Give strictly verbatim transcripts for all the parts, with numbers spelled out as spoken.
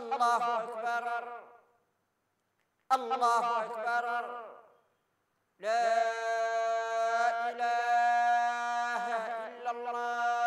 الله أكبر الله أكبر لا إله إلا الله.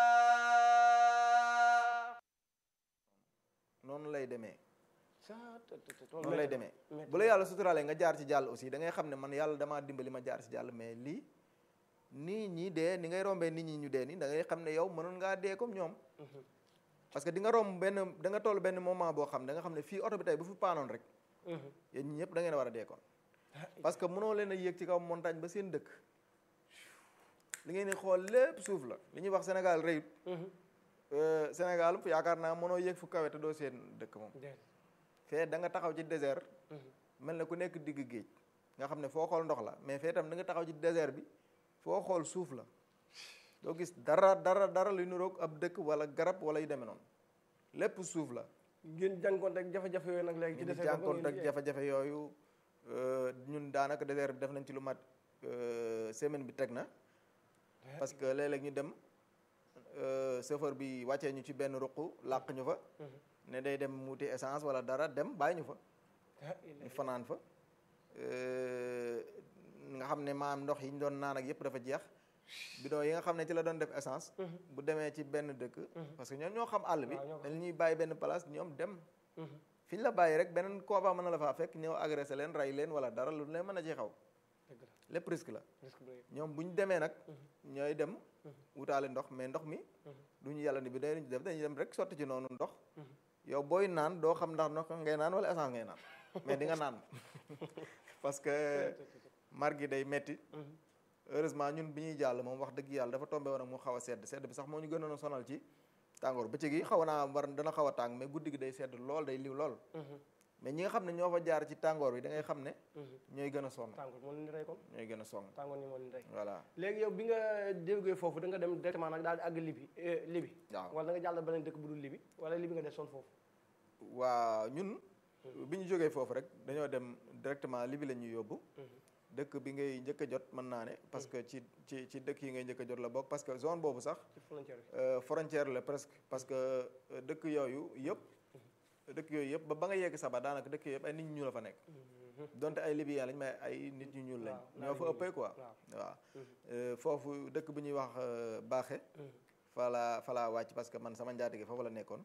noonu lay demee noonu lay demee bu la yàlla suturaale nga jaar ci jàll aussi da ngay xam ne man yàlla damaa dimbali ma jaar ci jàll, mais lii nii ñi dee ni ngay rombee nit ñi ñu dee nii da ngay xam ne yow mënoon ngaa dee comme ñoom. parce que di nga romb benn da nga toll benn moment boo xam da nga xam ne fii oto bi tey bu fi paanoon rek yéen ñi ñëpp da ngeen a war a dee kon parce que mënoo leen a yéeg ci kaw montagne ba seen dëkk li ngeen di xool lépp suuf la. li ñuy wax Sénégal rëyut Sénégal yaakaar naa mënoo yéeg fu kawe te doo seen dëkk moom fee da nga taxaw ci désert mel na ku nekk digg géej nga xam ne foo xool ndox la, mais fee tam da nga taxaw ci désert bi foo xool suuf la, doo gis dara dara dara luy nuroog ab dëkk wala garab wala yu demee noonu lépp suuf la. ngeen jànkoonte ak jafe-jafe yooyu nag léegi ci désert jànkoonte ak jafe-jafe yooyu ñun daanaka désert bi def nañ ci lu mat semaine bi teg na parce que léeg-léeg ñu dem chauffeur bi wàccee ñu ci benn ruq làq ñu fa ne day dem wuti essence wala dara dem bàyyi ñu fa ñu fanaan fa nga xam ne maam ndox yi ñu doon naan ak yëpp dafa jeex bidon yi nga xam ne ci la doon def essence bu demee ci benn dëkk parce que ñoom ñoo xam àll bi dañ ñuy bàyyi benn place ñoom dem fi ñu la bàyyi rek beneen koofa mën na la faa fekk ñëw agressé leen rey leen wala dara lu leen mën a ci xaw lépp risque la ñoom bu ñu demee nag ñooy dem wutaale ndox mais ndox mi du ñu yàlla ni bi dañuy def dañuy dem rek sotti ci noonu ndox yow booy naan doo xam ndax ndox ngay naan wala essence ngay naan mais di nga naan parce que mar gi day metti heureusement ñun bi ñuy jàll moom wax dëgg yàlla dafa tombé woon ak mu xaw a sedd sedd bi sax moo ñu gënoon a sonal ci tàngoor bëccëg gi xaw naa war dana xaw a tàng mais guddi gi day sedd lool day liw lool mais ñi nga xam ne ñoo fa jaar ci tàngoor bi da ngay xam ne ñooy gën a sonn tàngoor moo leen di rey kon ñooy gën a sonn tàngoor ni moo leen di rey voilà léegi yow bi nga déggee foofu da nga dem directement nag daal di àgg Libi Libi waaw wala da nga jàll beneen dëkk bu dul Libi wala Libi nga def sonn foofu waaw ñun bi ñu jógee foofu rek dañoo dem directement Libi la ñuy yóbbu dëkk bi ngay njëkk a jot mën naa ne parce que ci ci ci dëkk yi ngay njëkk a jot la bokk parce que zone boobu sax frontière la presque parce que dëkk yooyu yëpp dëkk yooyu yëpp ba ba nga yegg Saba daanaka dëkk yëpp ay nit ñu ñuul la fa nekk donte ay libyen lañ mais ay nit ñu ñuul lañ ñoo fa ëppee quoi waaw foofu dëkk bu ñuy wax Baaxe fa la fa laa wàcc parce que man sama njaatige foofu la nekkoon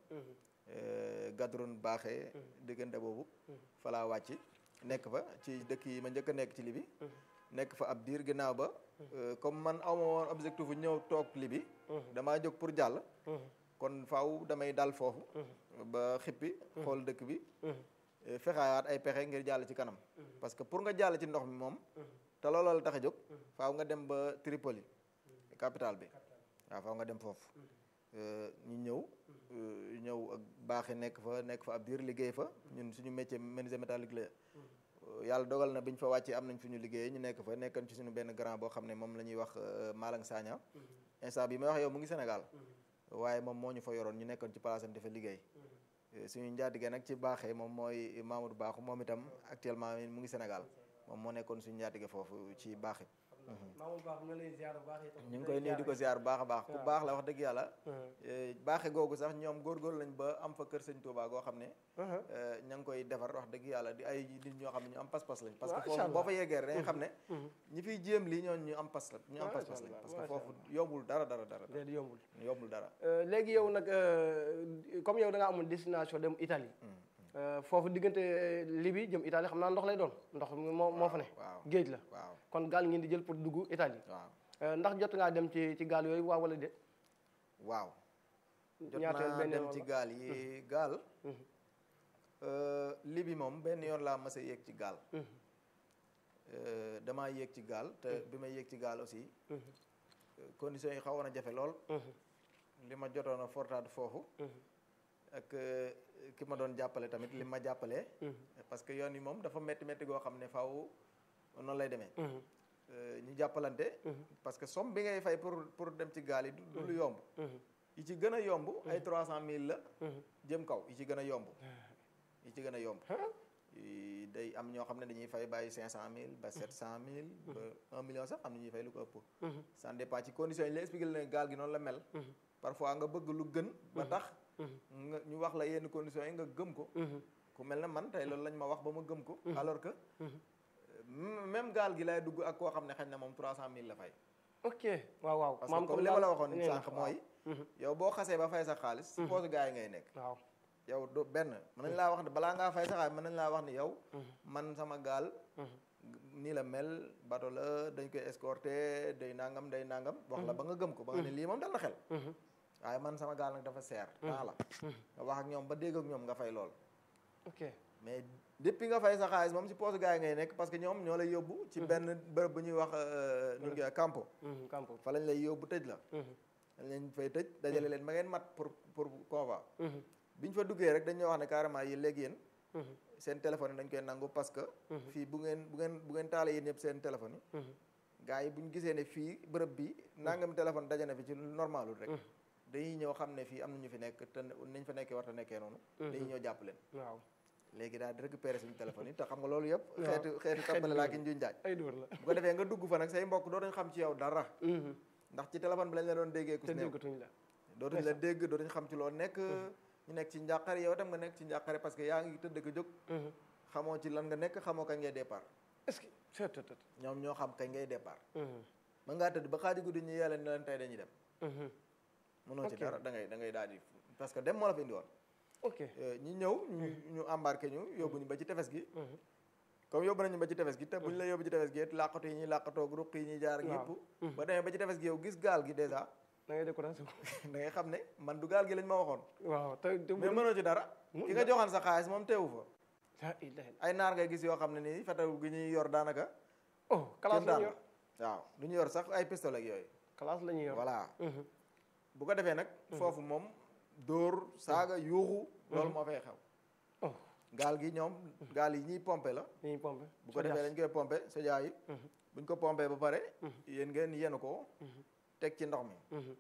Gadrun Baaxe diggante boobu fa laa wàcc nekk fa ci dëkk yi ma njëkk a nekk ci Libi nekk fa ab diir ginnaaw ba comme man awma woon objectif bu ñëw toog Libi damaa jóg pour jàll kon faaw damay dal foofu ba xippi xool dëkk bi fexewaat ay pexe ngir jàll ci kanam parce que pour nga jàll ci ndox mi moom te looloo la tax a jóg faaw nga dem ba Tripoli capitale bi waaw faaw nga dem foofu ñu ñëw ñëw ak baaxi nekk fa nekk fa ab diir liggéey fa ñun suñu métier menuisier métallique la yàlla dogal na biñ fa wàccee am nañ fi ñu liggéey ñu nekk fa nekkan ci suñu benn grand boo xam ne moom la ñuy wax Malang Sagna instant bi may wax yow mu ngi Sénégal waaye moom moo ñu fa yoroon ñu nekkoon ci place am dafa liggéey suñu njaatige nag ci baaxee moom mooy Mamadou Baaxu moom itam actuellement mu ngi Sénégal moom moo nekkoon suñu njaatige foofu ci baaxi Mamadou Baax ñu lay ziar bu baax ñu ngi koy nuyu di ko ziar bu baax a baax ku baax la wax dëgg yàlla baaxe googu sax ñoom góorgóorlu lañ ba am fa kër sëñ Touba goo xam ne ña ngi koy defar wax dëgg yàlla di ay nit ñoo xam ne ñu am pas-pas lañ parce que foofu boo fa yeggee dañ xam ne ñi fiy jéem lii ñoon ñu am pas la ñu am pas-pas lañ parce que foofu yombul dara dara dara yombul yombul dara léegi yow nag comme yow da nga amoon destination dem Italie foofu diggante Libye jëm Italie xam naa ndox lay doon ndox moo moo fa ne géej la waaw kon gaal ngeen di jël pour dugg Italie waaw ndax jot ngaa dem ci ci gaal yooyu waaw wala déet waaw jot naa dem ci gaal yi gaal Libye moom benn yoon laa mas a yéeg ci gaal damaa yéeg ci gaal te bi may yéeg ci gaal aussi conditions yi xawoon a jafe lool li ma jotoon a fortaat foofu ak ki ma doon jàppale tamit li ma jàppalee parce que yoon yi moom dafa métti métti goo xam ne faaw noonu lay demee ñu jàppalante parce que somme bi ngay fay pour pour dem ci gaal yi du lu yomb yi ci gën a yomb ay trois cent mille la jëm kaw yi ci gën a yomb yi ci gën a yomb day am ñoo xam ne dañuy fay bàyyi cinq cent mille ba sept cent mille ba un million sax am na ñuy fay lu ko ëpp ça dépend ci conditions yi la expliqué la ne gaal gi noonu la mel parfois nga bëgg lu gën ba tax nga ñu wax la yenn conditions yi nga gëm ko ku mel ne man tey loolu lañ ma wax ba ma gëm ko alors que même gaal gi lay dugg ak koo xam ne xañ na moom trois cent mille la fay ok waaw waaw parce que comme li ma la waxoon sànq mooy yow boo xasee ba fay sa xaalis si poosu gars yi ngay nekk waaw yow do benn mën nañ laa wax ne balaa ngaa fay sa xaalis mën nañ laa wax ni yow man sama gaal nii la mel bato la dañ koy escorter day nangam day nangam wax la ba nga gëm ko ba nga ne lii moom dal na xel waaye man sama gaal nag dafa seer taa la nga wax ak ñoom ba dégg ak ñoom nga fay lool ok mais depuis nga fay sa xaalis moom si poosu gars yi ngay nekk parce que ñoom ñoo lay yóbbu ci benn bërëb bu ñuy wax nu ngi campo campo fa lañ lay yóbbu tëj la dañ leen fay tëj dajale leen ma ngeen mat pour pour convoi bi ñu fa duggee rek dañuy wax ne carrément yi léegi yéen seen téléphone yi dañ koy nangu parce que fii bu ngeen bu ngeen bu ngeen taale yéen ñëpp seen téléphone yi gars yi bu ñu gisee ne fii bërëb bi nangam téléphone dajane fi ci normalul rek dañuy ñëw xam ne fii am na ñu fi nekk te nañ fa nekkee war ta nekkee noonu dañuy ñëw jàpp leen waaw léegi daal di récupérer suñu téléphone yi te xam nga loolu yëpp xeetu xeetu tappale laa ki njuñ jaaj ay dóor la bu ko defee nga dugg fa nag say mbokk doo dañ xam ci yow dara ndax ci téléphone bi lañ la doon déggee ku si néew dootuñ la dégg dootuñ xam ci loo nekk ñu nekk ci njàqare yow tam nga nekk ci njàqare parce que yaa ngi tëdd ko jóg xamoo ci lan nga nekk xamoo kañ ngay départ est-ce que ñoom ñoo xam kañ ngay départ mën ngaa tëdd ba xaaju guddi ñu yeleen ne leen tey dañuy dem mënoo ci dara da ngay da ngay daal di parce que dem moo la fi indi woon ok ñi ñëw ñu ñu embarqué ñu yóbbu ñu ba ci tefes gi comme yóbbu nañu ba ci tefes gi te buñu la yóbbu ci tefes gi it làqatu yi ñuy làqatoo ruq yi ñuy jaar ak yëpp ba demee ba ci tefes gi yow gis gaal gi dèjà da ngay découragé da ngay xam ne man du gaal gi lañ ma waxoon waaw te mais mënoo ci dara ki nga joxoon sa xaalis moom teewu fa ay naar ngay gis yoo xam ne nii fetaw gi ñuy yor daanaka oh classe la ñu yor waaw du ñu yor sax ay pistolet ak yooyu classe la ñuy yor voilà bu ko defee nag foofu moom dóor saaga yuuxu loolu moo fay xew gaal gi ñoom gaal yi ñuy pompé la ñuy pompé bu ko defee dañ koy pompé soja yi buñ ko pompé ba pare yéen ngeen yenu ko teg ci ndox mi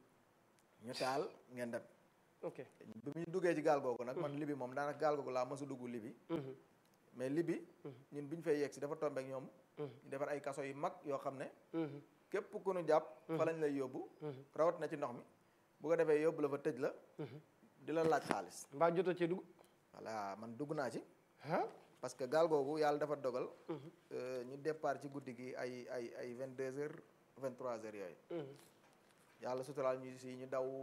ñu taal ngeen dem ok bi mu duggee ci gaal googu nag man libi moom daanaka gaal googu laa mësu dugg libi mais libi ñun bi ñu fay yegg si dafa tombé ak ñoom ñu defar ay kaso yu mag yoo xam ne képp ku nu jàpp fa lañ lay yóbbu rawat na ci ndox mi bu ko defee yóbbu la fa tëj la di la laaj xaalis mbaa jota ci dugg voilà man dugg naa ci parce que gaal googu yàlla dafa dogal ñu départ ci guddi gi ay ay ay vingt deux heures vingt trois heures yooyu yàlla suturaal ñu si ñu daw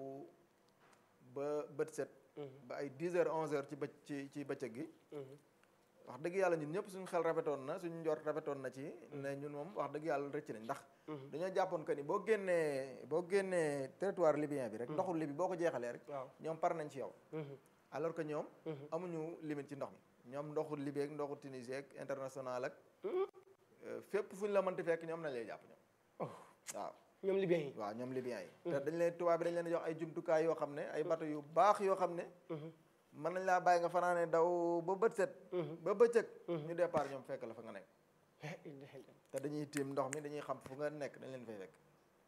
ba bët set ba ay dix heures onze heures ci bëc ci ci bëccëg gi wax dëgg yàlla ñun ñëpp suñu xel rafetoon na suñu njort rafetoon na ci ne ñun moom wax dëgg yàlla rëcc nañ ndax dañoo jàppoon que ni boo génnee boo génnee territoire libyen bi rek ndoxu libi boo ko jeexalee rek ñoom par nañ ci yow alors que ñoom amuñu limite ci ndox mi ñoom ndoxu Libye ak ndoxu Tunisie ak international ak fépp fu ñu la mënti fekk ñoom nañ lay jàpp ñoom waaw ñoom libyen yi waaw ñoom libyen yi te dañ leen tubaab bi dañ leen jox ay jumtukaay yoo xam ne ay bateau yu baax yoo xam ne mën nañ laa bàyyi nga fanaane daw ba bët set ba bëccëg ñu départ ñoom fekk la fa nga nekk te dañuy tiim ndox mi dañuy xam fu nga nekk dañ leen fay fekk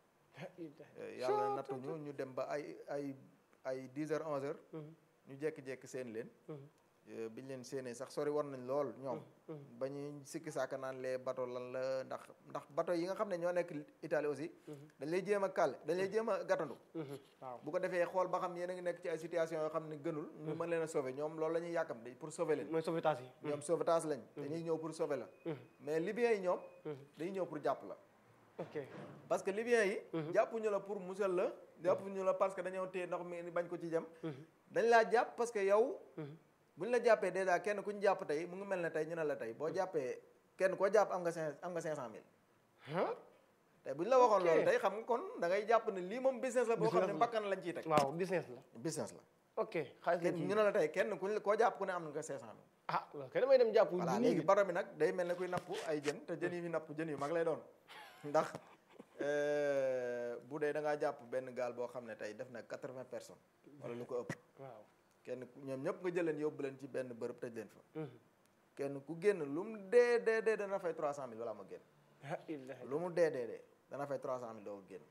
yàlla nattuñu ñu dem ba ay ay ay dix heures onze heures ñu jékki-jékki seen leen biñ leen séenee sax sori war nañ lool ñoom ba ñuy sikki saaka naan lee bateau lan la ndax ndax bateau yi nga xam ne ñoo nekk Italie aussi dañ lay jéem a kàlle dañ lay jéem a gàttandu waaw bu ko defee xool ba xam yéen a ngi nekk ci ay situation yoo xam ne gënul ñu mën leen a sauver ñoom loolu la ñuy yàkkam di pour sauver leen mooy sauvetage yi ñoom sauvetage lañ dañuy ñëw pour sauver la mais libyens yi ñoom dañuy ñëw pour jàpp la ok parce que libyens yi jàppuñu la pour musal la jàppuñu la parce que dañoo téye ndox mi bañ ko ci jëm dañ laa jàpp parce que yow bu ñu la jàppee dèjà kenn ku ñu jàpp tey mu ngi mel ne tey ñu ne la tey boo jàppee kenn koo jàpp am nga cinq am nga cinq cent mille tey bu ñu la waxoon loolu tey xam nga kon da ngay jàpp ne lii moom business la boo xam ne bakkan lañ ciy teg waaw business la business la ok xaalis ñu ne la tey kenn ku ñu koo jàpp ku ne am nga cinq cent mille ah loolu kay damay dem jàpp voilà léegi bato bi nag day mel ne kuy napp ay jën te jën yi fi napp jën yu mag lay doon ndax bu dee da ngaa jàpp benn gaal boo xam ne tey def na quatre-vingts personnes wala lu ko ëpp waaw kenn ñoom ñëpp nga jël leen yóbbu leen ci benn bërëb tëj leen fa kenn ku génn lu mu dee dee dee dana fay trois cent mille wala ma génn lu mu dee dee dee dana fay trois cent mille doo ko génn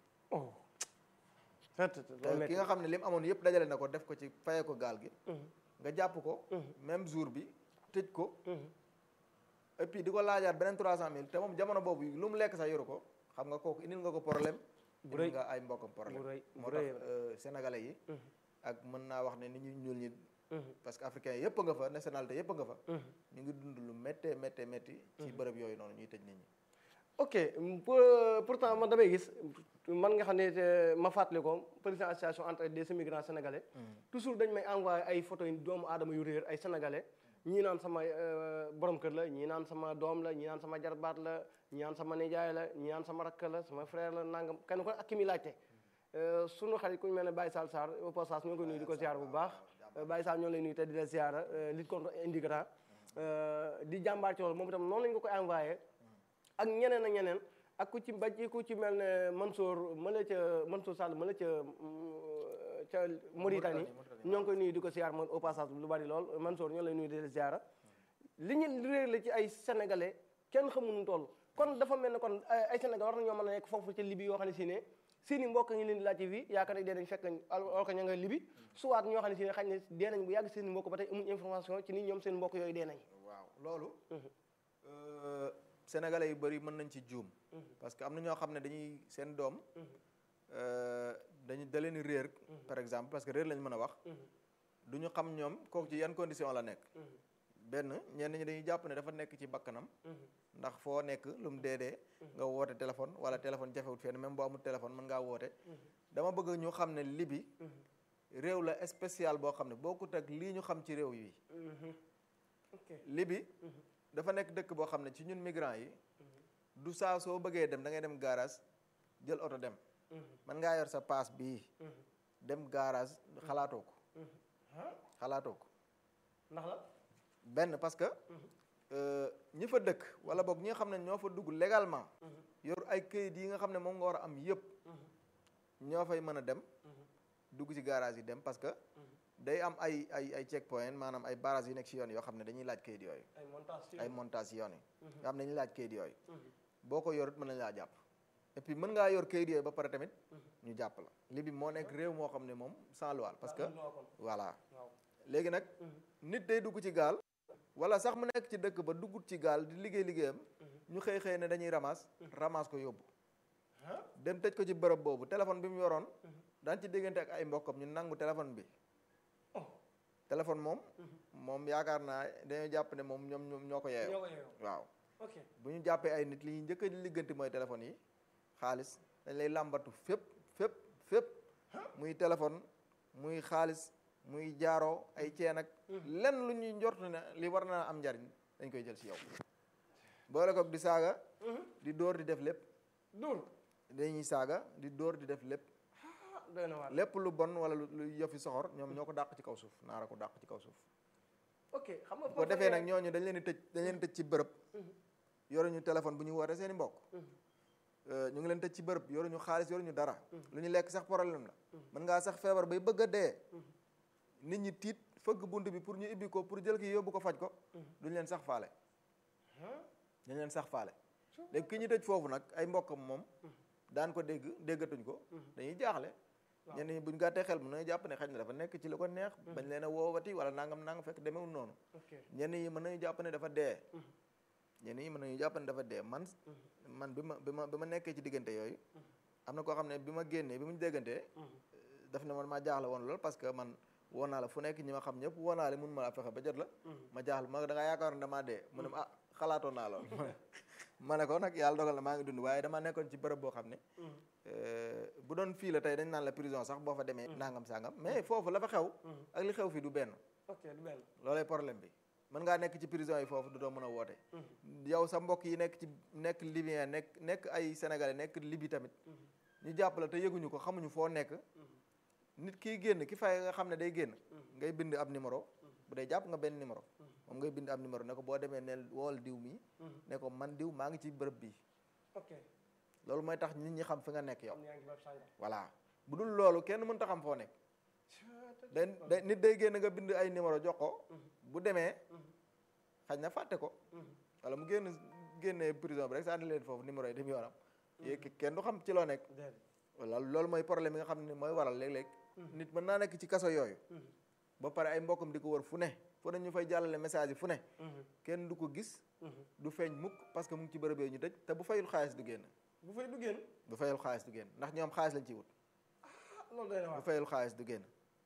te ki nga xam ne li mu amoon yëpp dajale na ko def ko ci fayee ko gaal gi nga jàpp ko même jour bi tëj ko et puis di ko laajaat beneen trois cent mille te moom jamono boobu lu mu lekk sax yoru ko xam nga kooku indil nga ko problème indil nga ay mbokkam problème moo tax sénégalais yi ak mën naa wax ne ni ñu ñuul ñi parce que africain yëpp nga fa nationalité yëpp nga fa ñu ngi dund lu méttee méttee métti ci bërëb yooyu noonu ñuy tëj nit ñi ok pour pourtant man damay gis man nga xam ne ma fàttali ko président association entre des immigrants sénégalais toujours dañ may envoyé ay photos yi doomu aadama yu réer ay sénégalais ñii naan sama borom kër la ñii naan sama doom la ñii naan sama jarbaat la ñii naan sama nijaay la ñii naan sama rakk la sama frère la nangam kenn ko ak ki muy laajte sunu xarit ku ñu mel ne Baye Sall Sarr au passage ñoo ngi koy nuyu di ko ziar bu baax Baye Sall ñoo lay nuyu te di la ziar lutte contre immigrant di jàmbaar ci loolu moom itam noonu lañ ko koy envoyé ak ñeneen ak ñeneen ak ku ci ba ci ku ci mel ne Mansour ma la ca Mansour Sall ma la ca ca Mauritanie ñoo ngi koy nuyu di ko ziar moom au passage lu bari lool Mansour ñoo lay nuyu di la ziar li ñu réer la ci ay sénégalais kenn xamu nu toll kon dafa mel ne kon ay sénégalais war nañoo mën a nekk foofu ci Libye yoo xam ne si ne seeni mbokk ngi leen di laajte fii yaakaar ne dee nañ fekk alors que ña nga Libye soit ñoo xam ne si ne xañ ne dee nañ bu yàgg seen mbokk ba tey amuñ information ci ni ñoom seen mbokk yooyu dee nañ waaw loolu sénégalais yu bëri mën nañ ci juum parce que am na ñoo xam ne dañuy seen doom dañu da leen réer par exemple parce que réer lañ mën a wax du ñu xam ñoom kooku ci yan condition la nekk benn ñenn ñi dañuy jàpp ne dafa nekk ci bakkanam ndax foo nekk lu mu dee dee nga woote téléphone wala téléphone jafewut fenn même boo amul téléphone mën ngaa woote dama bëgg ñu xam ne Libye réew la spécial boo xam ne bokkut ak lii ñu xam ci réew yi Libye dafa nekk dëkk boo xam ne ci ñun migrants yi du saa soo bëggee dem da ngay dem garage jël oto dem man ngaa yor sa paas bii dem garage xalaatoo ko xalaatoo ko ndax la benn parce que ñi fa dëkk wala boog ñi nga xam ne ñoo fa dugg légalement yor ay këyit yi nga xam ne moom nga war a am yëpp ñoo fay mën a dem dugg ci garage yi dem parce que day am ay ay ay check point maanaam ay barrage yu nekk ci yoon yoo xam ne dañuy laaj kayit yooyu ay montage yoon yi nga xam ne dañuy laaj kayit yooyu boo ko yorut mën nañ laa jàpp et puis mën ngaa yor kayit yooyu ba pare tamit ñu jàpp la Libye moo nekk réew moo xam ne moom sans loi parce que voilà léegi nag nit day dugg ci gaal wala sax mu nekk ci dëkk ba duggut ci gaal di liggéey liggéeyam ñu xëy xëy ne dañuy ramas ramas ko yóbbu dem tëj ko ci bërëb boobu téléphone bi mu yoroon daan ci déggante ak ay mbokkam ñu nangu téléphone bi téléphone moom moom yaakaar naa dañoo jàpp ne moom ñoom ñoom ñoo ko yeeyoo waaw bu ñu jàppee ay nit li ñuy njëkk a ligganti mooy téléphone yi xaalis dañ lay làmbatu fépp fépp fépp muy téléphone muy xaalis muy jaaroo ay ceen ak lenn lu ñuy njort ne li war na am njariñ dañ koy jël ci yow boole ko di saaga di dóor di def lépp dóor dañuy saaga di dóor di def lépp lépp lu bon wala lu yëfi soxor ñoom ñoo ko dàq ci kaw suuf naara ko dàq ci kaw suuf ok xam nga boo defee nag ñooñu dañ leen di tëj dañ leen tëj ci bërëb yoruñu téléphone bu ñu wootee seen i mbokk ñu ngi leen tëj ci bërëb yoruñu xaalis yoruñu dara lu ñu lekk sax problème la mën ngaa sax feebar bay bëgg a dee nit ñi tiit fëgg bunt bi pour ñu ibbi ko pour jël ki yóbbu ko faj ko duñ leen sax faale duñ leen sax faale léegi ki ñu tëj foofu nag ay mbokkam moom daan ko dégg déggatuñ ko dañuy jaaxle ñenn ñi buñ gàttee xel mën nañu jàpp ne xëy na dafa nekk ci lu ko neex bañ leen a woowati wala nangam nangam fekk demewul noonu ñenn yi mën nañu jàpp ne dafa dee ñenn yi mën nañu jàpp ne dafa dee man man bi ma bi ma bi ma nekkee ci diggante yooyu am na koo xam ne bi ma génnee bi mu déggantee daf ne man maa jaaxle woon lool parce que man woo naa la fu nekk ñi ma xam ñëpp woo naa la mun ma la fexe ba jot la ma jaaxle ma da ngaa yaakaar ne damaa dee mu ne ah xalaatoon naa lool ma ne ko nag yàlla dogal na maa ngi dund waaye damaa nekkoon ci bërëb boo xam ne bu doon fii la tey dañ naan la prison sax boo fa demee nangam sangam mais foofu la fa xew ak li xew fii du benn ok du benn loolay problème bi mën ngaa nekk ci prison yi foofu du doo mën a woote yow sa mbokk yi nekk ci nekk libyen nekk nekk ay sénégalais nekk Libye tamit ñu jàpp la te yëguñu ko xamuñu foo nekk nit kiy génn ki fay nga xam ne day génn ngay bind ab numéro bu dee jàpp nga benn numéro moom ngay bind ab numéro ne ko boo demee neel wool diw mi ne ko man diw maa ngi ci bërëb bii ok loolu mooy tax nit ñi xam fi nga nekk yow voilà bu dul loolu kenn mënut a xam foo nekk day day nit day génn nga bind ay numéro jox ko bu demee xaj na fàtte ko wala mu génn génnee prison bi rek sànni leen foofu numéro yi dem yoonam yéeg kenn du xam ci loo nekk wala loolu mooy problème yi nga xam ne mooy waral léeg-léeg nit mën naa nekk ci kaso yooyu ba pare ay mbokkam di ko wër fu ne fu ne ñu fay jàllale message yi fu ne kenn du ko gis du feeñ mukk parce que mu ngi ci bërëb yooyu ñu tëj te bu fayul xaalis du génn bu fay du génn bu fayul xaalis du génn ndax ñoom xaalis lañ ciy wut loolu day na bu fayul xaalis du génn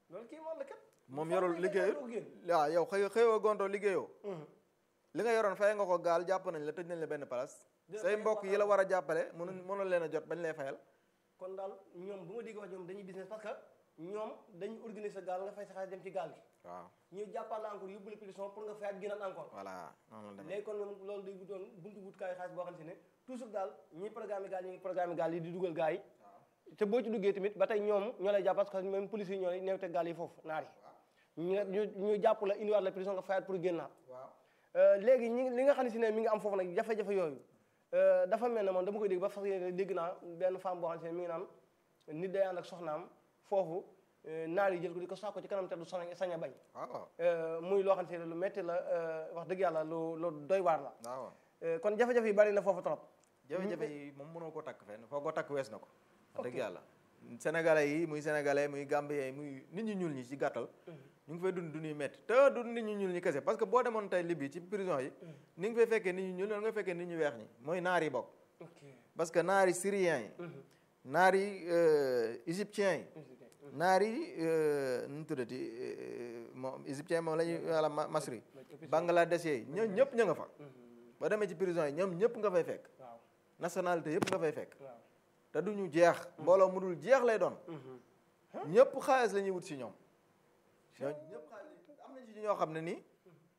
loolu kii man la kat. moom yorul liggéeyul waaw yow xëy xëyoo gontoo liggéeyoo li nga yoroon fay nga ko gaal jàpp nañ la tëj nañ la benn place say mbokk yi la war a jàppale mënu mënul leen a jot bañ lay fayal kon daal ñoom bu ma déggee wax ñoom dañuy business parce que ñoom dañuy organiser gaal nga fay sa xaalis dem ci gaal gi waaw ñu jàppal la encore yóbbu la prison pour nga fayaat gënaat encore voilà noonu la demee léegi kon moom loolu day doon buntu wutkaayu xaalis boo xam si ne toujours daal ñi programme gaal yi ngi programme gaal yi di dugal gaal yi te boo ci duggee tamit ba tey ñoom ñoo lay jàpp parce que même police yi ñoo lay neew te gaal yi foofu naar yi ñu ñu jàpp la indiwaat la prison nga fayaat pour génnaat léegi ñi li nga xam ne si ne mi ngi am foofu nag jafe-jafe yooyu dafa mel ne moom dama koy dégg ba fas yéene dégg naa benn femme boo xam ne mi ngi naan nit day ànd ak soxnaam foofu naar yi jël ko di ko saako ci kanam te du sañ sañ a bañ muy loo xam ne lu metti la wax dëgg yàlla lu lu doy waar la kon jafe-jafe yi bari na foofu trop jafe-jafe yi moom mënoo ko takk fenn foo ko takk wees na ko wax dëgg yàlla sénégalais yi muy sénégalais muy gambien yi muy nit ñi ñuul ñi ci gàttal ñu ngi fay dund du ñuy métti te du nit ñi ñuul ñi kese parce que boo demoon tey Libye ci prison yi ni nga fay fekkee nit ñi ñuul noonu nga fekkee nit ñu weex ñi mooy naar yi bokk parce que naar yi syriens yi naar yi égyptiens yi naar yi nu mu tuddati moom égyptien moom la ñuy wala masri bangladesh yi ñoom ñëpp ña nga fa boo demee ci prison yi ñoom ñëpp nga fay fekk nationalité yëpp nga fay fekk te duñu jeex mbooloo mu dul jeex lay doon ñëpp xaalis la ñuy wut si ñoom ñoo ñëpp xaalis am nañ ci ñoo xam ne nii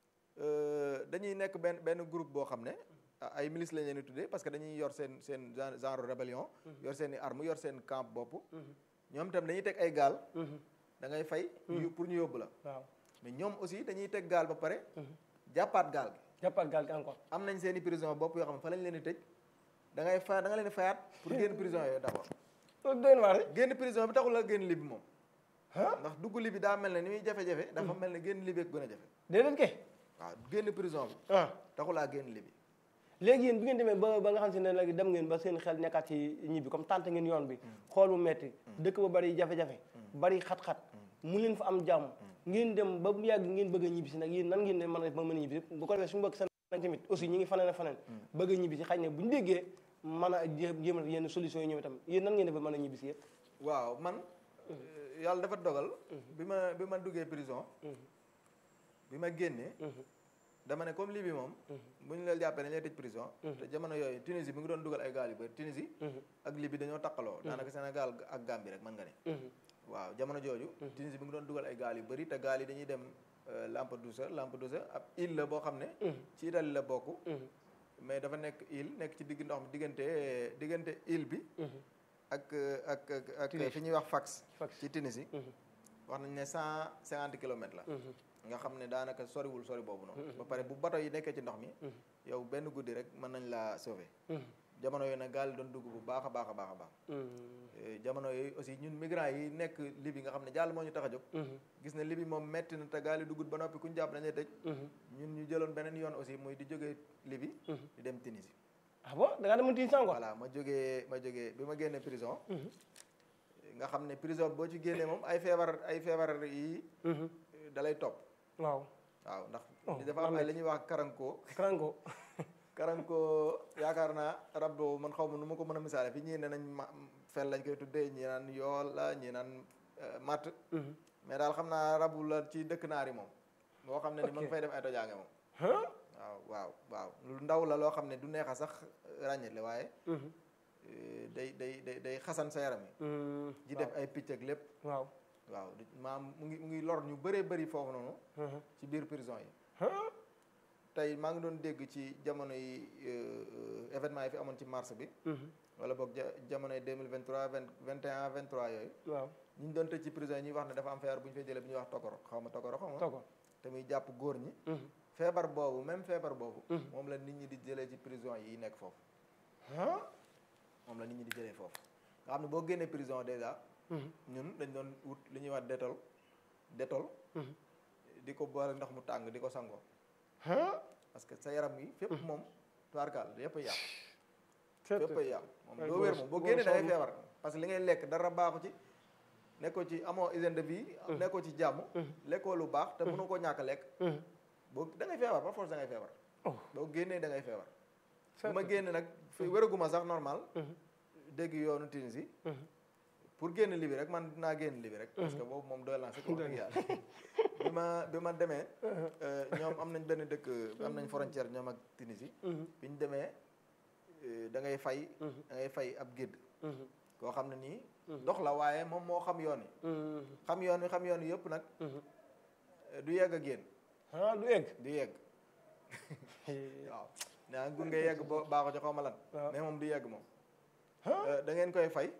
dañuy nekk benn benn groupe boo xam ne ay milice lañ leen di tuddee parce que dañuy yor seen seen genre rébellion yor seen i arme yor seen camp bopp ñoom itam dañuy teg ay gaal da ngay fay pour ñu yóbbu la mais ñoom aussi dañuy teg gaal ba pare jàppaat gaal gi jàppaat gaal gi encore am nañ seen i prison bopp yoo xam ne fa lañ leen di tëj da ngay fay da nga leen di fayaat pour génn prison yooyu d'abord loolu doy na waar génn prison bi taxul la génn libi moom ndax dugg libi daa mel ne ni muy jafe-jafe dafa mel ne génn libi ak gën a jafe déedéet kay waaw génn prison bi taxul laa génn libi léegi yéen bi ngeen demee ba ba nga xam si ne léegi dem ngeen ba seen xel nekkaat ci ñibbi comme tànt ngeen yoon bi xool bu metti dëkk ba bari jafe-jafe bari xat-xat mu leen fa am jàmm ngeen dem ba mu yàgg ngeen bëgg a ñibbi si nag yéen nan ngeen ne mën a def ba mën a ñibbi si bu ko defee suñu bëgg seen tamit aussi ñi ngi faneen a faneen bëgg a ñibbi si xëy na bu ñu déggee mën a jéem yenn solution yi ñëw itam yéen nan ngeen def ba mën a ñibbi si yëpp waaw man yàlla dafa dogal bi ma bi ma duggee prison bi ma génnee dama ne comme lii bi moom bu ñu la jàppee dañ lay tëj prison te jamono yooyu Tunisie bi ngi doon dugal ay gaal yu bëri Tunisie ak Libye dañoo taqaloo daanaka Sénégal ak Gambie rek mën nga ne waaw jamono jooju Tunisie bi ngi doon dugal ay gaal yu bëri te gaal yi dañuy dem Lampedusa Lampedusa ab île la boo xam ne ci Italie la bokk mais dafa nekk île nekk ci digg ndox mi diggante diggante île bi ak ak ak fi ñuy wax Fax ci Tunisie wax nañ ne cent cinquante kilomètres la nga xam ne daanaka soriwul sori boobu noonu ba pare bu bato yi nekkee ci ndox mi yow benn guddi rek mën nañ laa sauver jamono yooyu nag gaal doon dugg bu baax a baax a baax a baax jamono yooyu aussi ñun migrants yi nekk Libye nga xam ne jàll moo ñu tax a jóg gis ne Libye moom metti na te gaal yi duggut ba noppi ku ñu jàpp dañuy tëj ñun ñu jëloon beneen yoon aussi muy di jógee Libye di dem Tunisie ah bon da ngaa demoon Tunisie encore voilà ma jógee ma jógee bi ma génnee prison nga xam ne prison boo ci génnee moom ay feebar ay feebar yi dalay topp waaw waaw ndax dafa am ay la ñuy wax karanko karanko karanko yaakaar naa rab boobu man xaw ma nu ma ko mën a misaale fi ñii ne nañ ma fel lañ koy tuddee ñii naan yool la ñii naan matt mais daal xam naa rabu la ci dëkk naar yi moom boo xam ne ni ma ngi fay def ay tojaange moom waaw waaw waaw lu ndaw la loo xam ne du neex a sax ràññetle waaye day day day day xasan sa yaram yi ji def ay picc ak lépp waaw waaw maam mu ngi mu ngi lor ñu bëree bëri foofu noonu ci biir prison yi tey maa ngi doon dégg ci jamono yi événement yi fi amoon ci mars bi wala boog jamono yi deux mille vingt trois vingt vingt et un vingt trois yooyu waaw ñu ñu doon tëj ci prison yi ñuy wax ne dafa am feebar bu ñu fay jëlee bu ñuy wax tokoro xaw ma tokoro xaw ma te muy jàpp góor ñi feebar boobu même feebar boobu moom la nit ñi di jëlee ci prison yi nekk foofu moom la nit ñi di jëlee foofu nga xam ne boo génnee prison déjà ñun dañ doon wut li ñuy wax détol détol di ko boole ndox mu tàng di ko sangoo parce que sa yaram yi fépp moom tubaarkaal yëpp a yàqu fépp a yàqu moom doo wér moom boo génnee da ngay feebar parce que li ngay lekk dara baaxu ci nekkoo ci amoo hygiène de vie nekkoo ci jàmm lekkoo lu baax te mënoo koo ñàkk a lekk boo da ngay feebar par force da ngay feebar boo génnee da ngay feebar bu ma génne nag fi wéraguma sax normal dégg yoonu Tunisie pour génn Libye rek man dinaa génn Libye rek parce que boobu moom doyal naa si ko wax dëgg yàlla bi ma bi ma demee ñoom am nañ benn dëkk am nañ frontière ñoom ak Tunisie bi ñu demee da ngay fay da ngay fay ab gédd koo xam ne nii dox la waaye moom moo xam yoon yi xam yoon wi xam yoon yi yëpp nag du yegg ak yéen ah du yegg du yegg waaw naa gunge yegg ba baaxo ci xaw ma lan mais moom du yegg moom da ngeen koy fay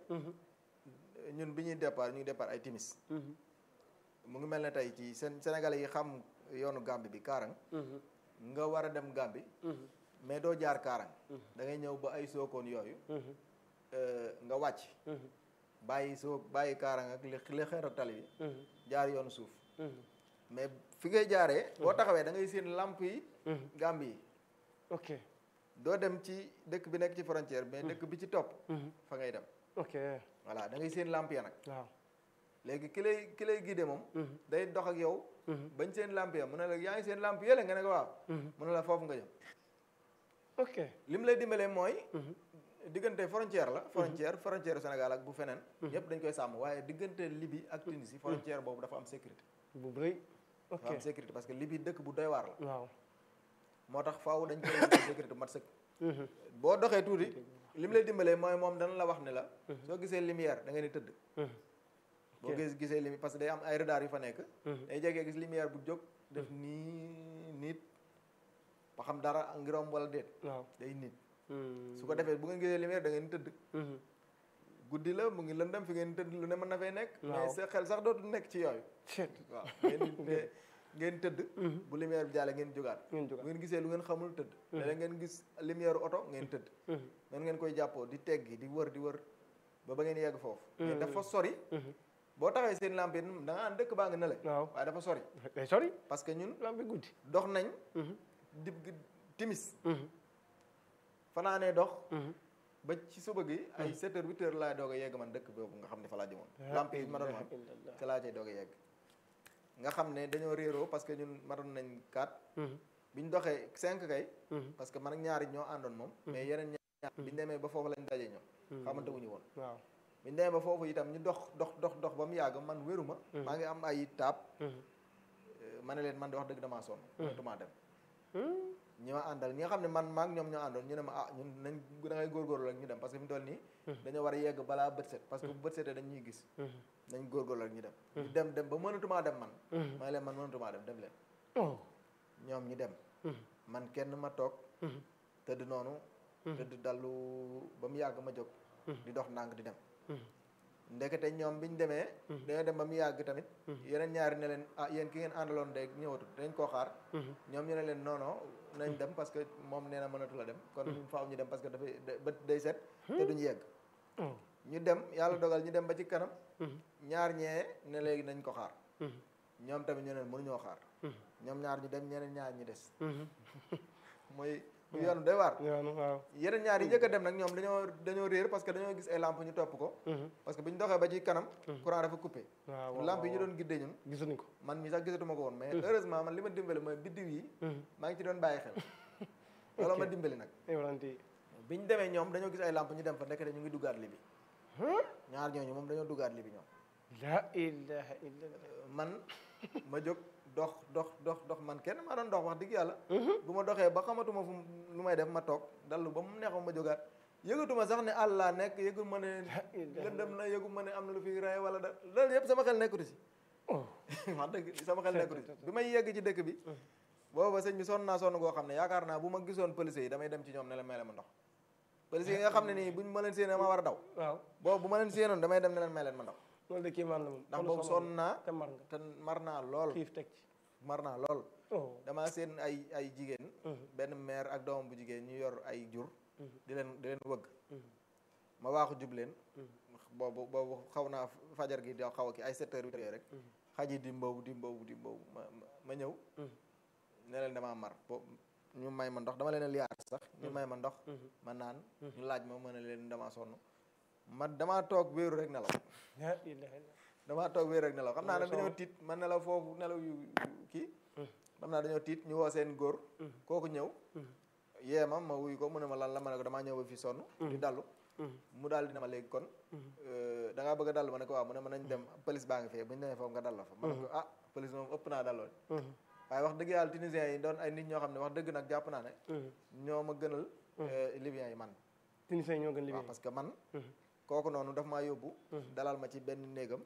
ñun bi ñuy départ ñu ngi départ ay timis mu ngi mel ne tey ci seen Sénégalais yi xam yoonu Gambie bi Kaarang nga war a dem Gambie mais doo jaar Kaarang da ngay ñëw ba ay sookoon yooyu nga wàcc bàyyi soo bàyyi Kaarang ak li xeer ak tali bi jaar yoonu suuf mais fi ngay jaaree boo taxawee da ngay seen lamp yi Gambie yi ok doo dem ci dëkk bi nekk ci frontière mais dëkk bi ci topp fa ngay dem ok voilà da ngay seen lamp ya nag waaw léegi ki lay ki lay guidé moom day dox ak yow bañ seen lamp ya mu ne la yaa ngi seen lamp yële nga ne ko waaw mu ne la foofu nga jëm ok li mu lay dimbalee mooy diggante frontière la frontière frontière Sénégal ak bu feneen ñëpp dañ koy sàmm waaye diggante Libye ak Tunisie frontière boobu dafa am sécurité bu bëri ok dafa am sécurité parce que Libye dëkk bu doy waar la waaw moo tax faaw dañ koy sécurité mat sëkk boo doxee tuuti li mu lay dimbalee mooy moom dana la wax ne la soo gisee lumière da ngeen di tëdd boo gis gisee lumière parce que day am ay radar yu fa nekk day jegee gis lumière bu jóg def nii nit ba xam dara ngirom wala déet waaw day nit su ko defee bu ngeen gisee lumière da ngeen tëdd guddi la mu ngi lëndëm fi ngeen tëdd lu ne mën na fay nekk mais sa xel sax dootul nekk ci yooyu waaw ngeen ngeen tëdd bu lumière bi jàllee ngeen jógaat bu ngeen gisee lu ngeen xamul tëdd léeg ngeen gis lumière oto ngeen tëdd noonu ngeen koy jàppoo di teggi di wër di wër ba ba ngeen yegg foofu mais dafa sori boo taxee seen lampe yi da nga an dëkk baa nga ne la waaye dafa sori day sori parce que ñun lampe guddi dox nañ di timis fanaanee dox ba ci suba gi ay sept heures huit heures laa doog a yegg man dëkk boobu nga xam ne fa laa jëmoon lampe yi ma doon am ca laa cay doog a yegg nga xam ne dañoo réeroo parce que ñun matoon nañ quatre bi ñu doxee cinq kay parce que man ak ñaari ñoo àndoon moom mais yeneen ñaar bi ñu demee ba foofu lañ daje ñoom xamante wuñu woon waaw bi ñu demee ba foofu itam ñu dox dox dox dox ba mu yàgg man wéru ma maa ngi am ay taab ma ne leen man di wax dëgg damaa sonn mënatumaa dem ñi ma àndal ñi nga xam ne man maak ñoom ñoo àndoon ñu ne ma ah ñun nañ da ngay góorgóorlu rek ñu dem parce que fi mu toll nii dañoo war a yegg balaa bët set parce que bu bët setee dañ ñuy gis nañ góorgóorlu rek ñu dem ñu dem dem ba mënatumaa dem man ma ne leen man mënatumaa dem dem leen ñoom ñu dem man kenn ma toog tëdd noonu tëdd dallu ba mu yàgg ma jóg di dox ndànk di dem ndekete ñoom biñ demee dañoo dem ba mu yàgg tamit yeneen ñaari ne leen ah yéen ki ngeen àndaloon de ñëwatu dañ koo xaar ñoom ñu ne leen non non nañ dem parce que moom nee na mënatu la dem kon ñun faaw ñu dem parce que dafay ba day set te duñu yegg ñu dem yàlla dogal ñu dem ba ci kanam ñaar ñee ne léegi nañ ko xaar ñoom tamit ñu ne mënuñoo xaar ñoom ñaar ñu dem ñeneen ñaar ñu des mooy yoonu doy waar yeneen ñaar yi njëkk a dem nag ñoom dañoo dañoo réer parce que dañoo gis ay lampe ñu topp ko parce que bi ñu doxee ba ci kanam courant dafa coupé lampe yi ñu doon giddee ñun gisuñu ko man mi sax gisatuma ko woon mais heureusement man li ma dimbali mooy biddiw yi maa ngi ci doon bàyyi xel loolu ma dimbali nag bi ñu demee ñoom dañoo gis ay lampe ñu dem fa nekkate ñu ngi duggaat li bi ñaar ñooñu moom dañoo duggaat li bi ñoom la ilaha illallah man ma jóg dox dox dox dox man kenn maa doon dox wax dëgg yàlla bu ma doxee ba xamatuma fu lu may def ma toog dallu ba mu neexoon ma jógaat yëgatuma sax ne àllaa nekk yëgu ma ne lëndëm na yëgu ma ne am na lu fi rey wala da loolu yëpp sama xel nekkuti si wax dëgg sama xel nekkuti si bi may yegg ci dëkk bi booba sëñ bi sonn naa sonn goo xam ne yaakaar naa bu ma gisoon police yi damay dem ci ñoom ne la meele ma ndox police yi nga xam ne nii buñ ma leen séenee ma war a daw waaw boobu bu ma leen séenoon damay dem ne leen may leen ma ndox loolu de kii man la moom ndax boobu sonn naa te mar nga te mar naa lool xiif teg ci mar naa lool damaa seen ay ay jigéen benn mère ak doomam bu jigéen ñu yor ay jur di leen di leen wëgg ma waaxu jub leen boobu boobu xaw naa fajar gi di xaw a ki ay sept heures huit heures rek xaj yi di mboobu di mboobu di mboobu ma ma ñëw ne leen damaa mar ñu may ma ndox dama leen a liyaar sax ñu may ma ndox ma naan ñu laaj ma ma ne leen damaa sonn ma damaa toog wéeru rek nelaw damaa toog wéeru rek nelaw xam naa nag dañoo tiit ma nelaw foofu nelaw yu kii xam naa dañoo tiit ñu woo seen góor kooku ñëw yee ma ma wuyu ko mu ne ma lan la ma ne ko damaa ñëw ba fi sonn di dallu mu daal dina ma léegi kon da ngaa bëgg a dallu ma ne ko waaw mu ne ma nañ dem police baa ngi fee bu ñu demee foofu nga dalloo fa ma ne ko ah police moom ëpp naa dalloo waaye wax dëgg yàlla tunisiens yi doon ay nit ñoo xam ne wax dëgg nag jàpp naa ne ñoo ma gënal libyens yi man tunisiens yi ñoo gën waaw liggéey parce que man kooku noonu daf maa yóbbu dalal ma ci benn néegam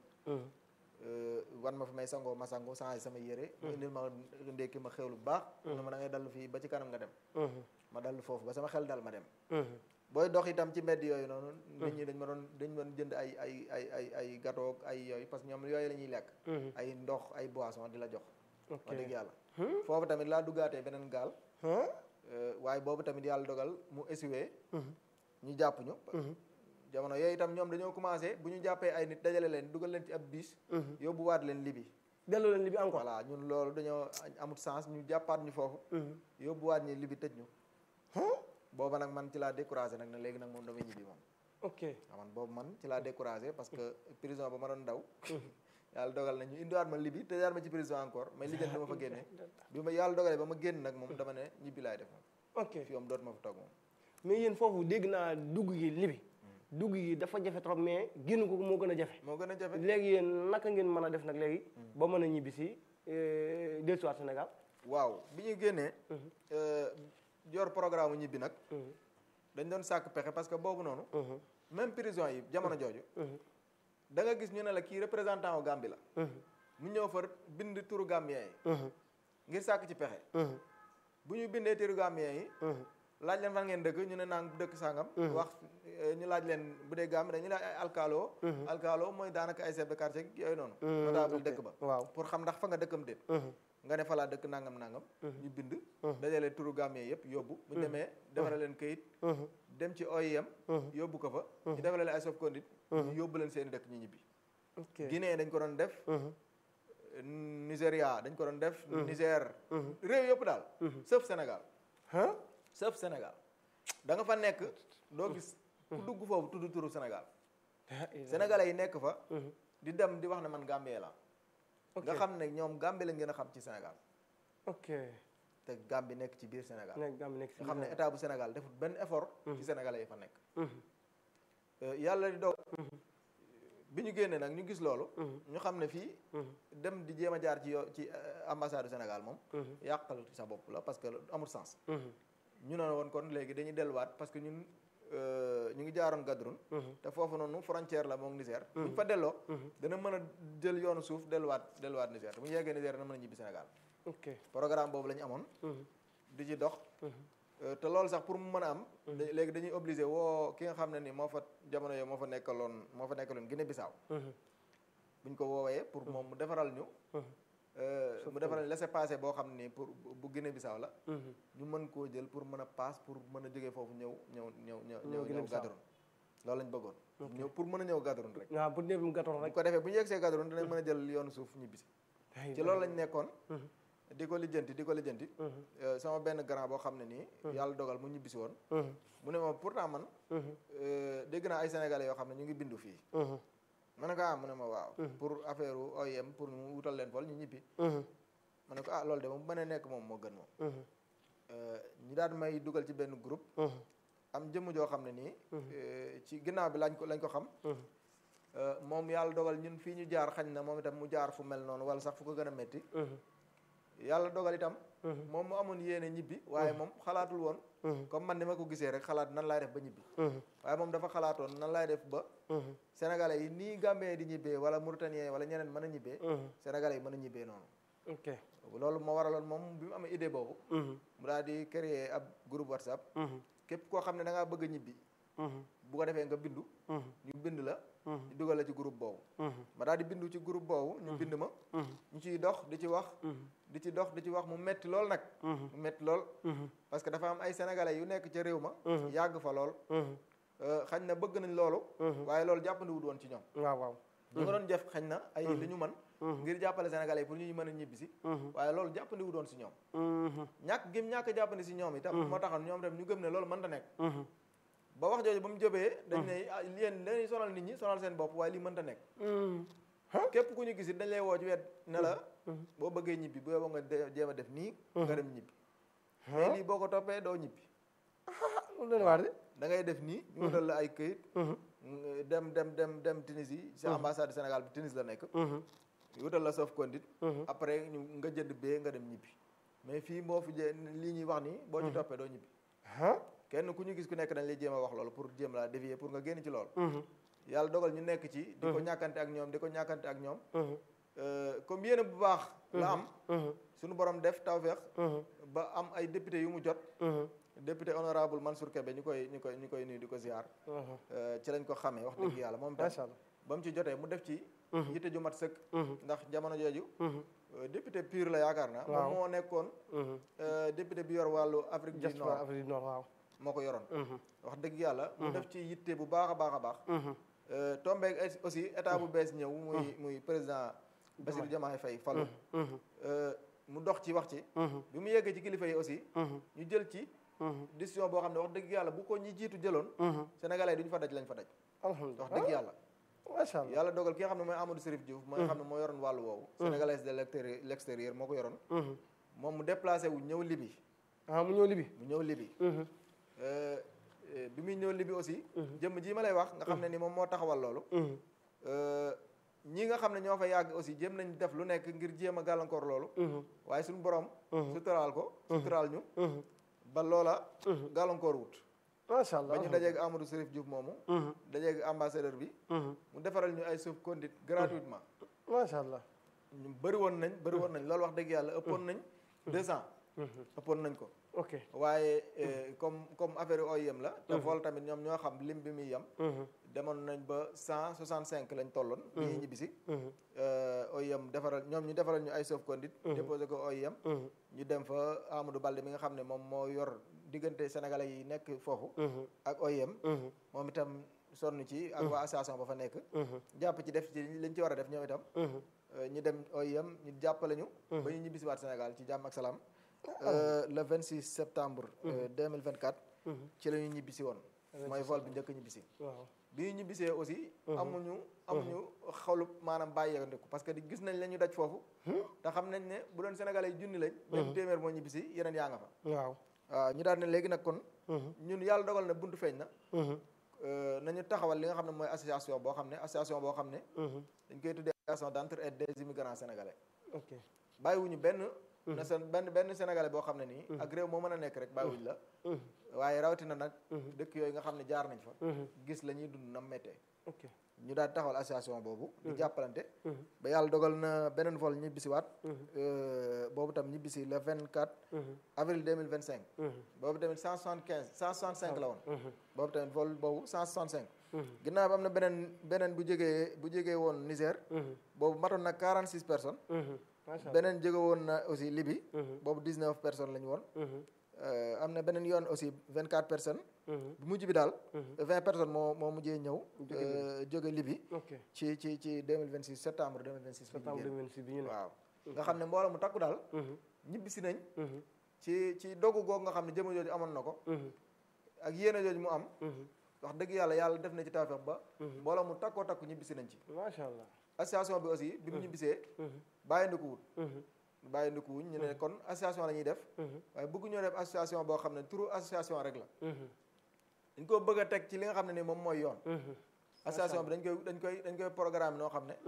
wan ma fi may sangoo ma sangoo changé sama yére mu indil ma ndékki ma xewlu bu baax mu ne ma da ngay dallu fii ba ci kanam nga dem ma dallu foofu ba sama xel dal ma dem booy dox itam ci mbedd yooyu noonu nit ñi dañ ma doon dañ ma doon jënd ay ay ay ay ay gâteau ak ay yooyu parce que ñoom yooyu la ñuy lekk ay ndox ay boisson di la jox wax dëgg yàlla foofu tamit laa duggaatee beneen gaal waaye boobu tamit yàlla dogal mu essuwee ñu jàpp ñu jamono yooyu itam ñoom dañoo commencé bu ñu jàppee ay nit dajale leen dugal leen ci ab bis yóbbuwaat leen libi delloo leen libi encore voilà ñun loolu dañoo amut sens ñu jàppaat ñu foofu yóbbuwaat ñi libi tëj ñu booba nag man ci laa découragé nag ne léegi nag moom damay ñibbi moom ok waaw man boobu man ci laa découragé parce que prison ba ma doon daw yàlla dogal na ñu indiwaat ma libi tëjaat ma ci prison encore may lijjanti dama fa génnee bi ma yàlla dogalee ba ma génn nag moom dama ne ñibbi laay def moom ok fii moom dootuma fa toog moom mais yéen foofu dégg naa dugg gi libi dugg gi dafa jafe trop mais génn ko moo gën a jafe moo gën a jafe léegi yéen naka ngeen mën a def nag léegi ba mën a ñibbi si dellusiwaat Sénégal waaw bi ñu génnee yor programme u ñibbi nag dañ doon sàkk pexe parce que boobu noonu même prison yi jamono jooju da nga gis ñu ne la kii représentant wu Gambie la mu ñëw fa bind turu Gambien yi ngir sàkk ci pexe bu ñu bindee turu Gambien yi laaj leen fan ngeen dëkk ñu ne naan dëkk sàngam wax ñu laaj leen bu dee Gambie dañu laaj ay alkaalo alkaalo mooy daanaka ay chef de quartier yooyu noonu notable dëkk ba waaw pour xam ndax fa nga dëkkam déet nga ne falaa dëkk nangam nangam ñu bind dajale turu Gambien yëpp yóbbu bu ñu demee defale leen kayit dem ci O I M yóbbu ko fa ñu defale leen ay sauf-conduit ñu yóbbu leen seen dëkk ñu ñibbi Guinée dañ ko doon def Nigéria dañ ko doon def Niger réew yëpp daal sauf Sénégal sauf Sénégal da nga fa nekk doo gis ku dugg foofu tudd turu Sénégal sénégalais yi nekk fa di dem di wax ne man Gambie la nga xam ne ñoom Gambie lañ gën a xam ci Sénégal ok te Gambie nekk ci biir Sénégal nekk Gambie nekk si nga xam ne état bu Sénégal defut benn effort ci sénégalais yi fa nekk yàlla di doog bi ñu génnee nag ñu gis loolu ñu xam ne fii dem di jéem a jaar ci yo ci ambassade du Sénégal moom yàqal sa bopp la parce que amul sens ñu ne woon kon léegi dañuy delluwaat parce que ñun ñu ngi jaaroon Gadrun te foofu noonu frontière la moom Niger bu ñu fa delloo dana mën a jël yoonu suuf delluwaat delluwaat Niger te bu ñu yeggee Niger dana mën a ñibbi Sénégal ok programme boobu la ñu amoon di ci dox te loolu sax pour mu mën a am léegi dañuy obligé woo ki nga xam ne ni moo fa jamono yooyu moo fa nekkaloon moo fa nekkaloon Guinée Bissau bu ñu ko woowee pour moom mu defaral ñu mu defaral laissez-passer boo xam ni pour bu Guinée Bissau la ñu mën koo jël pour mën a passe pour mën a jógee foofu ñëw ñëw ñëw ñëw ñëw ñëw Gadrun loolu lañ bëggoon ñëw pour mën a ñëw Gadrun rek waaw pour ñëw Gadrun bu rek ko defee bu ñu yegsee Gadrun dinañ mën a jël yoonu suuf ñibbisi ci loolu lañ nekkoon di ko lijjanti di ko lijjanti sama benn grand boo xam ne nii yàlla dogal mu ñibbisi woon mu ne ma pourtant man dégg naa ay sénégalais yoo xam ne ñu ngi bindu fii ma ne ko ah mu ne ma waaw pour affaire O I M pour mu wutal leen vol ñu ñibbi ma ne ko ah loolu de moom bu mënee nekk moom moo gën moom ñu daal may dugal ci benn groupe am jëmm joo xam ne nii ci ginnaaw bi lañ ko lañ ko xam moom yàlla dogal ñun fii ñu jaar xañ na moom itam mu jaar fu mel noonu wala sax fu ko gën a metti yàlla dogal itam moom mu amoon yéene ñibbi waaye moom xalaatul woon comme man ni ma ko gisee rek xalaat nan laay def ba ñibbi waaye moom dafa xalaatoon nan laay def ba sénégalais yi nii Gambien di ñibbee wala Mauritanien wala ñeneen mën a ñibbee sénégalais yi mën a ñibbee noonu ok loolu moo waraloon moom bi mu amee idée boobu mu daal di créer ab groupe WhatsApp képp koo xam ne da ngaa bëgg a ñibbi bu ko defee nga bindu ñu bind la ñu dugal la ci groupe boobu ma daal di bindu ci groupe boobu ñu bind ma ñu ciy dox di ci wax di ci dox di ci wax mu metti lool nag mu metti lool parce que dafa am ay sénégalais yu nekk ca réew ma yàgg fa lool xañ na bëgg nañ loolu waaye loolu jàppandiwut woon ci ñoom waaw waaw ñu nga doon jëf xañ na ay li ñu mën ngir jàppale sénégalais yi pour ñu mën a ñibbi si waaye loolu jàppandiwut woon si ñoom ñàkk gim ñàkk jàppandi si ñoom itam moo taxoon ñoom tam ñu gëm ne loolu mën ta nekk ba wax jooju ba mu jëbee dañ ne yéen dañuy sonal nit ñi sonal seen bopp waaye lii mënta nekk képp ku ñu gis it dañ lay woo ci wet ne la boo bëggee ñibbi bu yóbbu nga jéem a def nii nga dem ñibbi mais lii boo ko toppee doo ñibbi loolu leen waar de. da ngay def nii ñu wutal la ay këyit dem dem dem dem Tunisie si ambassade du Sénégal bi Tunis la nekk ñu wutal la sauf-conduit après ñu nga jënd bee nga dem ñibbi mais fii moo fi jë lii ñuy wax nii boo ci toppee doo ñibbi kenn ku ñu gis ku nekk dañ lay jéem a wax loolu pour jéem laa dévier pour nga génn ci loolu yàlla dogal ñu nekk ci di ko ñàkkante ak ñoom di ko ñàkkante ak ñoom comme yéene bu baax la am suñu borom def tawfeex ba am ay député yu mu jot député honorable Mansour Kébé ñu koy ñu koy ñu koy nuyu di ko ziar ci lañ ko xamee wax dëgg yàlla moom tam ba mu ci jotee mu def ci yitte ju mat sëkk ndax jamono jooju député pur la yaakaar naa moom moo nekkoon député bi yor wàllu Afrique du Nord Afrique du Nord waaw moo ko yoroon wax dëgg yàlla mu def ci yitte bu baax a baax a baax tombeeg aussi état bu bees ñëw muy muy président Bassirou Diomaye Faye falu mu dox ci wax ci bi mu yeggee ci kilifa yi aussi ñu jël ci décision boo xam ne wax dëgg yàlla bu ko ñi jiitu jëloon sénégalais duñu fa daj lañ fa daj wax dëgg yàlla macha allah yàlla dogal ki nga xam ne mooy Amadou Serif Diouf mooy xam ne moo yoroon wàllu woowu sénégalais de l'extérieur moo ko yoroon moom mu déplacé wu ñëw Libye ah mu ñëw Libye mu ñëw Libye bi muy ñëw Libye aussi jëmm ji ma lay wax nga xam ne ni moom moo taxawal loolu ñi nga xam ne ñoo fa yàgg aussi jéem nañ def lu nekk ngir jéem a gàllankoor loolu waaye suñu borom suturaal ko suturaal ñu ba loola gàllankoor wut macha allah ba ñu dajeeg Amadou Serif Diouf moomu dajeeg ambassadeur bi mu defaral ñu ay sauf-conduit gratuitement macha allah ñu bëri woon nañ bëri woon nañ loolu wax dëgg yàlla ëppoon nañ deux cents ëppoon nañ ko ok waaye comme comme affaire O I M la te vol tamit ñoom ñoo xam lim bi muy yem demoon nañ ba cent soixante cinq lañ tolloon bi ñuy ñibbisi O I M defaral ñoom ñu defaral ñu ay sauf-conduit déposé ko O I M ñu dem fa Amadou Balde mi nga xam ne moom moo yor diggante sénégalais yi nekk foofu ak O I M moom itam sonn ci ak waa association ba fa nekk jàpp ci def ci liñ ci war a def ñoom itam ñu dem O I M ñu jàppale ñu ba ñu ñibbisiwaat Sénégal ci jàmm ak salaam le vingt-six septembre deux mille vingt-quatre ci la ñu ñibbisi woon mooy vol bi njëkk ñibbisi bi ñu ñibbisee aussi amuñu amuñu xawlu maanaam bàyyeeku parce que di gis nañ la ñu daj foofu te xam nañ ne bu doon sénégalais yi junni lañ benn téeméer moo ñibbisi yeneen yaa nga fa waaw waaw ñu daal ne léegi nag kon ñun yàlla dogal na buntu feeñ na nañu taxawal li nga xam ne mooy association boo xam ne association boo xam ne dañ koy tuddee association d'entraide des immigrants sénégalais ok bàyyiwuñu benn na seen benn benn sénégalais boo xam ne nii ak réew moo mën a nekk rek bàyyiwuñ la waaye rawatina nag dëkk yooyu nga xam ne jaar nañ fa gis la ñuy dund na méttee ok ñu daal taxawal association boobu di jàppalante ba yàlla dogal na beneen vol ñibbisiwaat boobu tam ñibbisi le vingt-quatre avril deux mille vingt-cinq boobu tamit cent soixante-quinze cent soixante-cinq la woon boobu tamit vol boobu cent soixante-cinq ginnaaw bi am na beneen beneen bu jógee bu jógee woon Niger boobu matoon na quarante-six personnes beneen jóge woon na aussi Libye boobu dix-neuf personnes la ñu woon am na beneen yoon aussi vingt-quatre personnes bu mujj bi daal vingt personnes moo moo mujjee ñëw jóge Libye ci ci ci deux mille vingt-six septembre deux mille vingt-six septembre deux mille vingt-six bi ñu ne waaw nga xam ne mbooloo mu takku daal ñibbisi nañ ci ci dogu googu nga xam ne jëma jooju amoon na ko ak yéene jooju mu am wax dëgg yàlla yàlla def na ci tawfeex ba mbooloo mu takkoo takku ñibbisi nañ ci macha allah association bi aussi bi mu ñibbisee bàyyi ndiku wut bàyyi ndiku wuñ ñu ne kon association la ñuy def waaye bëggu ñoo def association boo xam ne turu association rek la dañ ko bëgg a teg ci li nga xam ne ni moom mooy yoon association bi dañ koy dañ koy dañ koy programme noo xam ne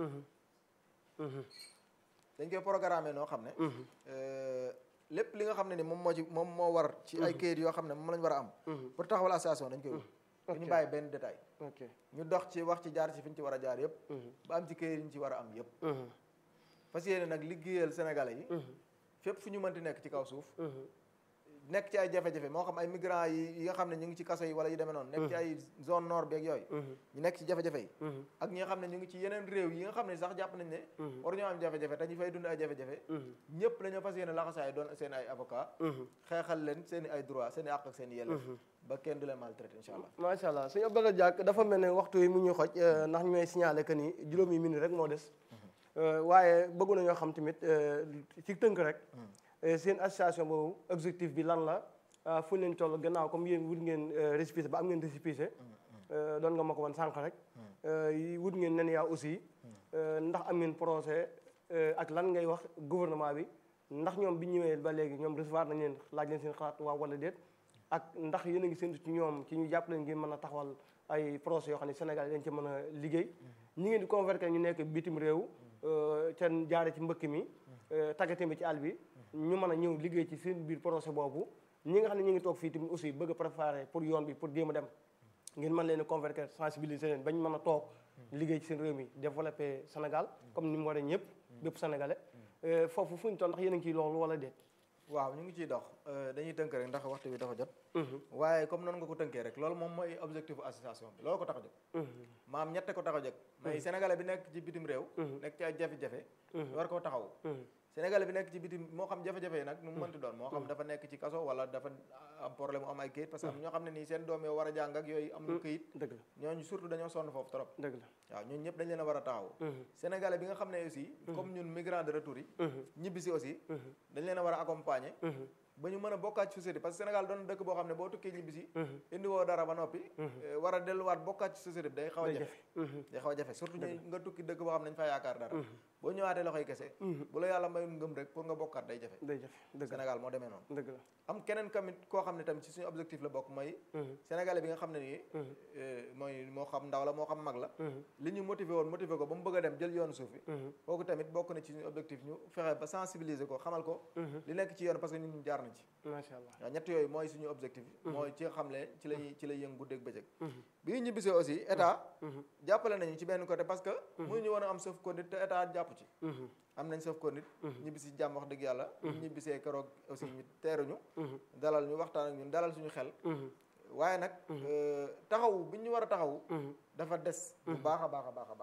dañ koy programme noo xam ne lépp li nga xam ne ni moom moo ci moom moo war ci ay kayit yoo xam ne moom lañ war a am pour taxawal association dañ koy wut ñu bàyyi benn détail ñu dox ci wax ci jaar ci fi ñu ci war a jaar yëpp ba am ci kayit yi ñu ci war a am yëpp parce que yéene nag liggéeyal sénégalais yi fépp fu ñu mënti nekk ci kaw suuf nekk ci ay jafe-jafe moo xam ay migrants yi yi nga xam ne ñu ngi ci kaso yi wala yu demee noonu nekk ci ay zone nord beeg yooyu ñu nekk ci jafe-jafe yi ak ñi nga xam ne ñu ngi ci yeneen réew yi nga xam ne sax jàpp nañ ne war ñoo am jafe-jafe te ñu fay dund ay jafe-jafe ñëpp dañoo fas yéene laxasaay doon seen ay avocat xeexal leen seen i ay droit seen i àq ak seen i yelleef ba kenn du leen maltraité incha allah macha allah suñu Abdallah Diack dafa mel ne waxtu yi mu ñuy xoj ndax ñu may signalé que ni juróomi minute rek moo des waaye bëggu nañoo xam tamit ci tënk rek seen association boobu objectif bi lan la fu leen toll gannaaw comme yéen wut ngeen récépissé ba am ngeen récépissé doon nga ma ko wan sànq rek wut ngeen nen yaa aussi ndax am ngeen projet ak lan ngay wax gouvernement bi ndax ñoom bi ñëwee ba léegi ñoom recevoir nañ leen laaj leen seen xalaat waaw wala déet ak ndax yéen a ngi séntu ci ñoom ci ñu jàpp leen ngeen mën a taxawal ay projets yoo xam ne Sénégal yi dañ ci mën a liggéey ñi ngeen di convaincre ñu nekk bitim réew ten jaare ci mbëkk mi tàggate bi ci àll bi ñu mën a ñëw liggéey ci seen biir projet boobu ñi nga xam ne ñu ngi toog fii tamit aussi bëgg a préparer pour yoon bi pour jéem a dem ngeen mën leen a convaincre sensibiliser leen bañ mën a toog liggéey ci seen réew mi développer Sénégal comme ni mu waree ñëpp bépp sénégalais foofu fu ñu toll ndax yéen a ngi ciy loolu wala déet. waaw ñu ngi ciy dox dañuy tënk rek ndax waxtu bi dafa jot. waaye comme noonu nga ko tënkee rek loolu moom mooy objectif association bi loolu ko tax a jóg. maam ñette ko tax a jóg. mais sénégalais bi nekk ci bitim réew. nekk ci ay jafe-jafe. war koo taxaw. sénégalais bi nekk ci bitim moo xam jafe-jafe yi nag nu mu mënti doon moo xam dafa nekk ci kaso wala dafa am problème am ay këyit parce que am ñoo xam ne nii seen doom yoo war a jàng ak yooyu am ñu këyit dëgg la ñooñu surtout dañoo sonn foofu trop dëgg la waaw ñooñu ñëpp dañ leen a war a taxaw sénégalais bi nga xam ne aussi comme ñun migrant de retour yi ñibbi si aussi dañ leen a war a accompagner ba ñu mën a bokkaat ci société parce que Sénégal doon dëkk boo xam ne boo tukkee ñibbi si indi woo dara ba noppi war a delluwaat bokkaat ci société bi day xaw a jafe day xaw a jafe surtout ñu nga tukki dëkk boo xam ne dañ fa yaakaar dara boo ñëwaatee loxoy kese bu la yàlla mayul ngëm rek pour nga bokkaat day jafe day jafe dëgg Sénégal moo demee noonu dëgg la am keneen tamit koo xam ne tamit ci suñu objectif la bokk mooy sénégalais bi nga xam ne nii mooy moo xam ndaw la moo xam mag la li ñu motivé woon motivé ko ba mu bëgg a dem jël yoonu suuf bi kooku tamit bokk na ci suñu objectif ñu fexe ba sensibiliser ko xamal ko li nekk ci yoon parce que ñun jaar nañ ci macha allah waaw ñett yooyu mooy suñu objectif mooy ci xam ne ci lañuy ci lay yëngu guddeeg bëccëg bi ñu ñibbisee aussi état jàppale nañu ci benn côté parce que mënuñu woon a am sauf conduite te état jàpp ci am nañ sauf conduite ñibbisi jàmm wax dëgg yàlla ñu ñibbisee keroog aussi ñu teeruñu dalal ñu waxtaan ak ñun dalal suñu xel waaye nag taxawu bi ñu war a taxawu dafa des bu baax a baax a baax a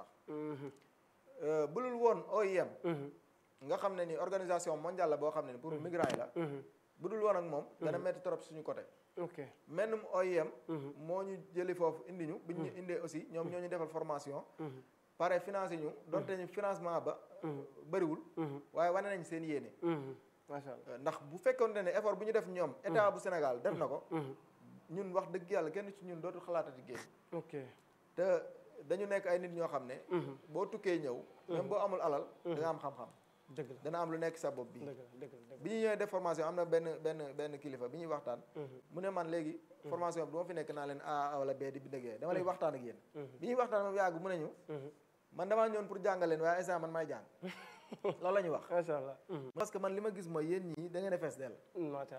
baax bulul woon O I M nga xam ne ni organisation mondiale la boo xam ne ni pour migrants yi la bu dul woon ak moom dana metti trop suñu côté ok mennum O I M moo ñu jëli foofu indi ñu bi ñu indee aussi ñoom ñoo ñu defal formation pare financé ñu donte ñu financement ba bëriwul waaye wane nañ seen yéene macha allah ndax bu fekkoon ne effort bu ñu def ñoom état bu Sénégal def na ko ñun wax dëgg yàlla kenn ci ñun dootul xalaatati génn ok te dañu nekk ay nit ñoo xam ne boo tukkee ñëw même boo amul alal da nga am xam-xam dëgg la dana am lu nekk sa bopp bi dëgg la dëgg la bi ñu ñëwee def formation am na benn benn benn kilifa bi ñuy waxtaan mu ne man léegi formation bi du ma fi nekk naa leen A wala B di bi ndëgee dama lay waxtaan ak yéen bi ñuy waxtaan moom yàgg mu ne ñu man damaa ñëwoon pour jàngal leen waaye instant man maay jàng loolu la ñuy wax macha allah parce que man li ma gis mooy yéen ñii da ngeen a fees dell macha